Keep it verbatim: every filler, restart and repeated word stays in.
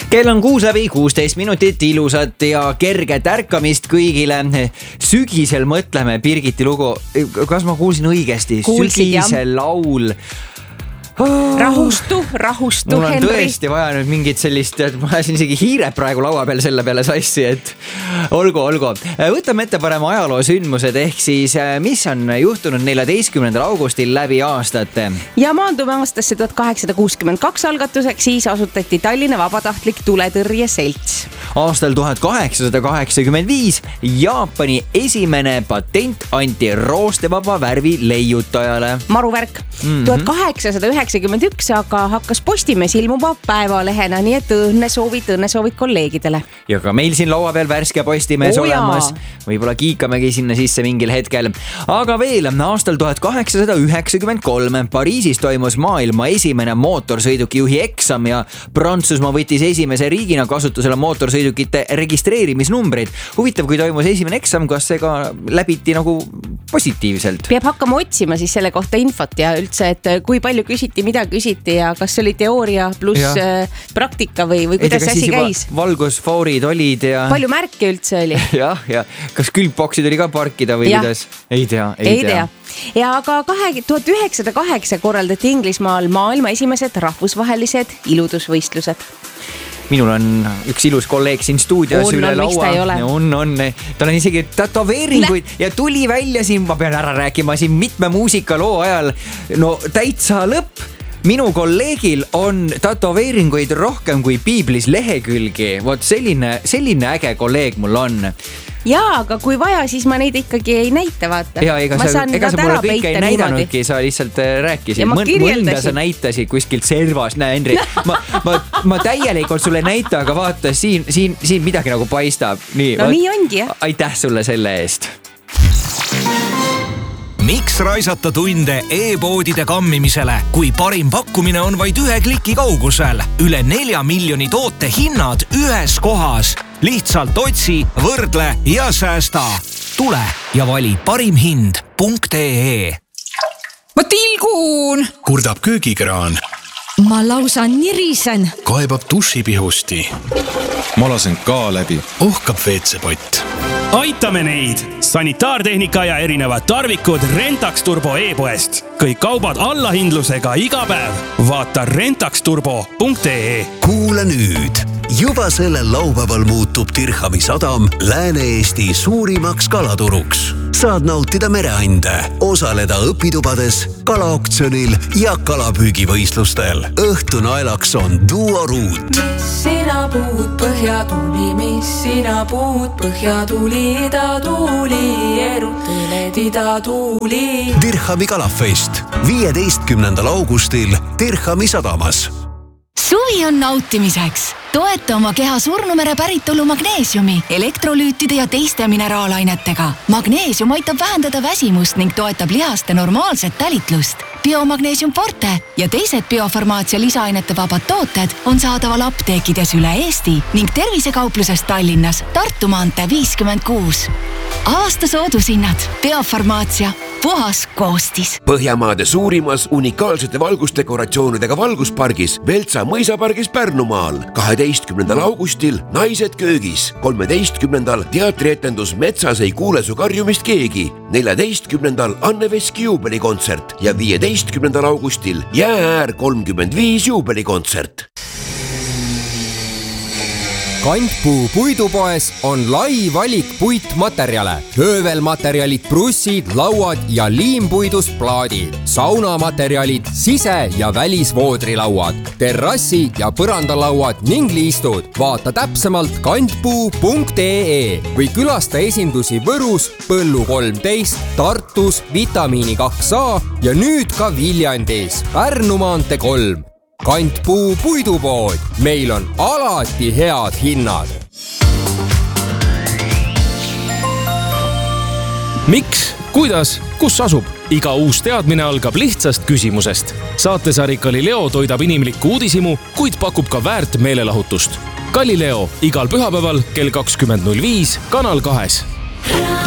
kell on kuus läbi kuusteist minutit, ilusat ja kerget ärkamist kõigile. Sügisel mõtleme Birgiti lugu. Kas ma kuulsin õigesti? Kuulsid, Sügisel laul. Rahustu, rahustu, Mul on Henri. tõesti vaja nüüd mingit sellist, et ma ajasin isegi hiired praegu laua peal selle peale sassi, et olgu, olgu. Võtame ette parem ajaloo sündmused, ehk siis mis on juhtunud neljateistkümnendal augustil läbi aastate. Ja maandume aastasse tuhat kaheksasada kuuskümmend kaks algatuseks, siis asutati Tallinna vabatahtlik tuletõrje selts. Aastal tuhat kaheksasada kaheksakümmend viis Jaapani esimene patent anti roostevaba värvi leiutajale. Maruvärk. Mhm. tuhat kaheksasada üheksakümmend üks aga hakkas Postimees ilmuma päevalehena, nii et õnnesoovid, õnnesoovid kolleegidele. Ja ka meil siin laua peal värske Postimees Oo jaa. olemas. Võib-olla kiikamegi sinna sisse mingil hetkel. Aga veel, aastal tuhat kaheksasada üheksakümmend kolm Pariisis toimus maailma esimene mootorsõidukijuhi eksam ja Prantsusmaa võttis esimese riigina kasutusele mootorsõidukite registreerimisnumbreid. Huvitav, kui toimus esimene eksam, kas see ka läbiti nagu positiivselt? Peab hakkama otsima siis selle kohta infot ja üldse, et kui palju küsiti, mida küsiti ja kas oli teooria pluss ja. praktika või, või kuidas see asi käis. Valgusfoorid olid ja... Palju märke üldse oli? jah, ja kas külgboksid oli ka parkida või ja. kuidas? Ei tea, ei, ei tea. tea. Ja aga tuhat üheksasada kaheksa korraldati Inglismaal maailma esimesed rahvusvahelised iludusvõistlused. Minul on üks ilus kolleeg siin stuudios on, üle on, laua. On, on. Tal on isegi tätoveeringuid Lä. ja tuli välja siin, ma pean ära rääkima siin mitme muusikaloo ajal. No täitsa lõpp. Minu kolleegil on tätoveeringuid rohkem kui piiblis lehekülgi. Vot selline, selline äge kolleeg mul on. Jaa, aga kui vaja, siis ma neid ikkagi ei näita, vaata. Ja, ega ma sa, ega sa mulle kõik ei näidanudki, sa lihtsalt rääkisid. Mõnda sa näitasid kuskilt servas, näe Henri. Ma, ma, ma täielikult sulle ei näita, aga vaata, siin, siin, siin midagi nagu paistab. Nii, no vaat, nii ongi, jah. Aitäh sulle selle eest. Miks raisata tunde e-poodide kammimisele, kui parim pakkumine on vaid ühe kliki kaugusel? Üle nelja miljoni toote hinnad ühes kohas. Lihtsalt otsi, võrdle ja säästa. Tule ja vali parim hind punkt ee. Ma tilgun! Kurdab köögikraan. Ma lausa nirisen. Kaebab dušipihusti. Ma lasen ka läbi. Ohkab veetsepott. Aitame neid! Sanitaartehnika ja erinevad tarvikud Rentax Turbo e-poest. Kõik kaubad allahindlusega iga päev. Vaata rentax turbo punkt ee. Kuule nüüd! Juba sellel laupäeval muutub Dirhami sadam Lääne-Eesti suurimaks kalaturuks. Saad nautida mereande, osaleda õpitubades, kalaaktsionil ja kalapüügivõistlustel. Õhtu naelaks on duoruut. Mis sina puud põhjatuli, mis sina puud põhjatuli, idatuuli, erutõled idatuuli. Dirhami kalafest viieteistkümnendal augustil Dirhami sadamas. Suvi on nautimiseks. Toeta oma keha surnumere päritolu magneesiumi, elektrolüütide ja teiste mineraalainetega. Magneesium aitab vähendada väsimust ning toetab lihaste normaalset talitlust. Biomagneesium Forte ja teised biofarmaatsia lisaainete vabad tooted on saadaval apteekides üle Eesti ning tervisekaupluses Tallinnas Tartu maantee viiskümmend kuus. Aasta soodushinnad. Biofarmaatsia. Puhas koostis. Põhjamaade suurimas unikaalsete valgusdekoratsioonidega valguspargis Veltsa mõisapargis Pärnumaal. kaheteistkümnendal augustil Naised köögis. kolmeteistkümnendal teatrietendus Metsas ei kuule su karjumist keegi. neljateistkümnendal Anne Veski juubelikontsert ja viieteistkümnendal augustil Jäääär kolmkümmend viis juubelikontsert. Kantpuu puidupoes on lai valik puitmaterjale. Höövelmaterjalid, brussid, lauad ja liimpuidust plaadid. Saunamaterjalid, sise- ja välisvoodrilauad, terrassi- ja põrandalauad ning liistud. Vaata täpsemalt kantpuu punkt ee või külasta esindusi Võrus, Põllu kolmteist, Tartus, Vitamiini kaks A ja nüüd ka Viljandis, Pärnu maantee kolm. Kantpuu puidupood. Meil on alati head hinnad. Miks? Kuidas? Kus asub? Iga uus teadmine algab lihtsast küsimusest. Saatesari Galileo toidab inimlikku uudisimu, kuid pakub ka väärt meelelahutust. Galileo igal pühapäeval kell kakskümmend null viis Kanal kahes.